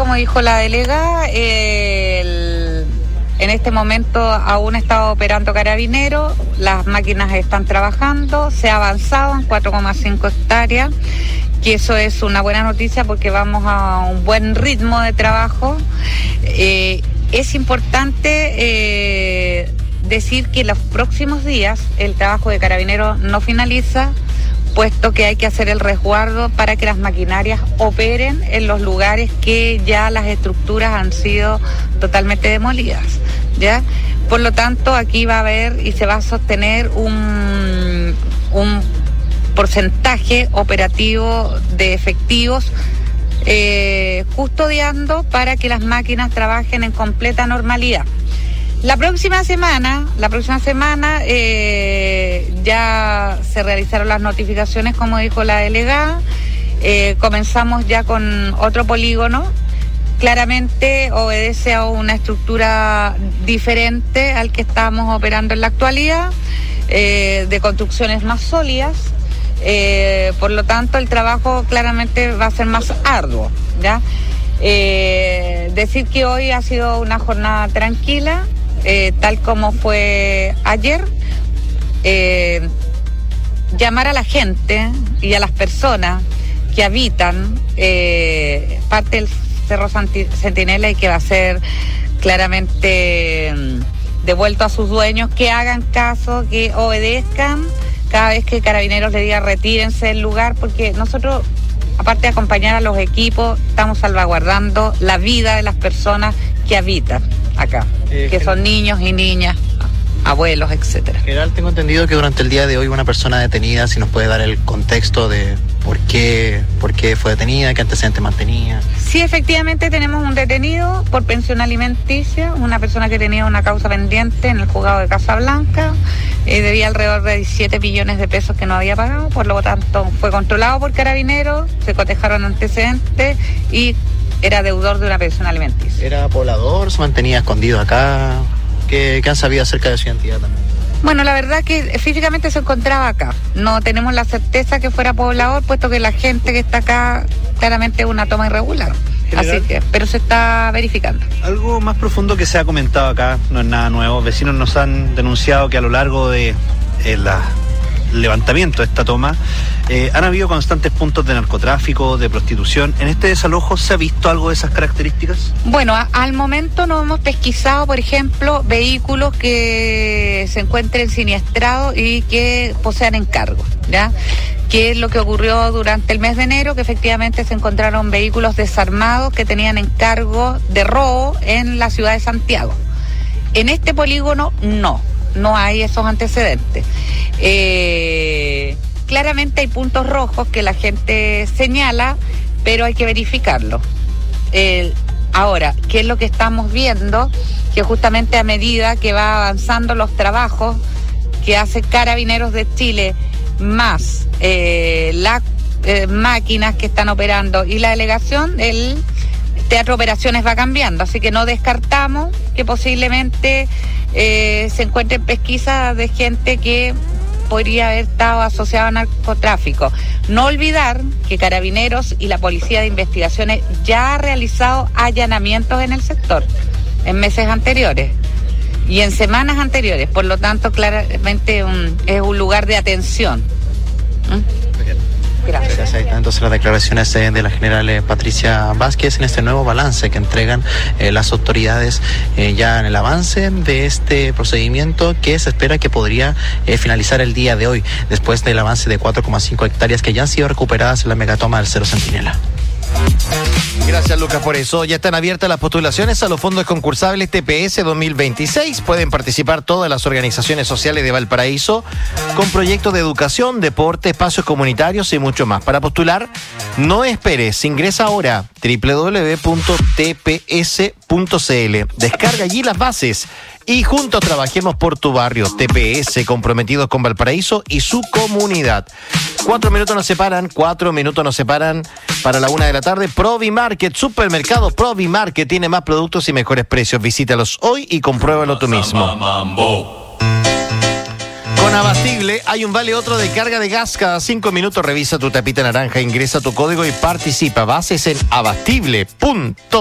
como dijo la delegada, en este momento aún está operando Carabineros, las máquinas están trabajando, se ha avanzado en 4,5 hectáreas, que eso es una buena noticia porque vamos a un buen ritmo de trabajo. Es importante decir que en los próximos días el trabajo de Carabineros no finaliza, puesto que hay que hacer el resguardo para que las maquinarias operen en los lugares que ya las estructuras han sido totalmente demolidas, ¿ya? Por lo tanto, aquí va a haber y se va a sostener un porcentaje operativo de efectivos custodiando para que las máquinas trabajen en completa normalidad. La próxima semana ya se realizaron las notificaciones, como dijo la delegada. Comenzamos ya con otro polígono. Claramente obedece a una estructura diferente al que estamos operando en la actualidad, de construcciones más sólidas. Por lo tanto, el trabajo claramente va a ser más arduo, ¿ya? Decir que hoy ha sido una jornada tranquila. Tal como fue ayer, llamar a la gente y a las personas que habitan parte del Cerro Centinela y que va a ser claramente devuelto a sus dueños, que hagan caso, que obedezcan cada vez que Carabineros le diga retírense del lugar, porque nosotros, aparte de acompañar a los equipos, estamos salvaguardando la vida de las personas que habitan acá, que son niños y niñas, abuelos, etcétera. General, tengo entendido que durante el día de hoy una persona detenida, si nos puede dar el contexto de por qué fue detenida, qué antecedentes mantenía. Sí, efectivamente tenemos un detenido por pensión alimenticia, una persona que tenía una causa pendiente en el juzgado de Casablanca, debía alrededor de 17 millones de pesos que no había pagado, por lo tanto fue controlado por Carabineros, se cotejaron antecedentes y era deudor de una pensión alimenticia. ¿Era poblador? ¿Se mantenía escondido acá? ¿Qué han sabido acerca de su identidad también? Bueno, la verdad que físicamente se encontraba acá. No tenemos la certeza que fuera poblador, puesto que la gente que está acá claramente es una toma irregular. General, así que, pero se está verificando. Algo más profundo que se ha comentado acá, no es nada nuevo. Vecinos nos han denunciado que a lo largo de levantamiento de esta toma, han habido constantes puntos de narcotráfico, de prostitución. ¿En este desalojo se ha visto algo de esas características? Bueno, al momento no hemos pesquisado, por ejemplo, vehículos que se encuentren siniestrados y que posean encargos, ¿ya? ¿Qué es lo que ocurrió durante el mes de enero? Que efectivamente se encontraron vehículos desarmados que tenían encargos de robo en la ciudad de Santiago. En este polígono no hay esos antecedentes. Claramente hay puntos rojos que la gente señala, pero hay que verificarlo. Ahora, ¿qué es lo que estamos viendo? Que justamente a medida que va avanzando los trabajos que hace Carabineros de Chile, más las máquinas que están operando y la delegación, el teatro de operaciones va cambiando, así que no descartamos que posiblemente se encuentren pesquisas de gente que podría haber estado asociada a narcotráfico. No olvidar que Carabineros y la Policía de Investigaciones ya ha realizado allanamientos en el sector en meses anteriores y en semanas anteriores, por lo tanto claramente es un lugar de atención. Gracias. Ahí están entonces las declaraciones de la general Patricia Vázquez en este nuevo balance que entregan las autoridades ya en el avance de este procedimiento que se espera que podría finalizar el día de hoy, después del avance de 4,5 hectáreas que ya han sido recuperadas en la megatoma del Cerro Centinela. Gracias, Lucas, por eso. Ya están abiertas las postulaciones a los fondos concursables TPS 2026. Pueden participar todas las organizaciones sociales de Valparaíso con proyectos de educación, deporte, espacios comunitarios y mucho más. Para postular, no esperes. Ingresa ahora www.tps.cl. Descarga allí las bases y juntos trabajemos por tu barrio. TPS, comprometidos con Valparaíso y su comunidad. 4 minutos nos separan para la 1 de la tarde. Provimarket, supermercado Provimarket tiene más productos y mejores precios. Visítalos hoy y compruébalo tú mismo. Con Abastible hay un vale otro de carga de gas cada 5 minutos. Revisa tu tapita naranja, ingresa tu código y participa. Bases en abastible.cl.